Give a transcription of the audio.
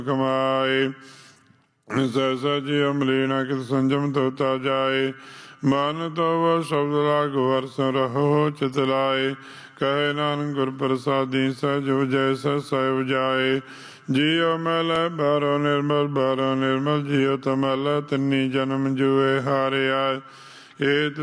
ਕਮਾਏ। ਸਹਿਸਾ ਜੀ ਅਮਲੀਨਾ ਕਿਤ ਸੰਜਮ ਤੋਤਾ ਜਾਏ। ਮਨ ਤੋ ਸ਼ਬਦ ਲਾਗ ਵਰਸ ਰਹੋ ਚਿਤ ਲਾਏ। ਕਹੇ ਨਾਨਕ ਗੁਰ ਪ੍ਰਸਾਦੀ ਸਹਿਜ ਉਪਜੈ ਸਹਿ ਜਾਏ। ਜੀਉ ਮੈਲੈ ਬਾਹਰੋਂ ਨਿਰਮਲ ਬਾਹਰੋਂ ਨਿਰਮਲ ਜੀਉ ਤਮੈਲੈ ਤਿੰਨੀ ਜਨਮ ਜੂਏ ਹਾਰਿਆ। ਏਤ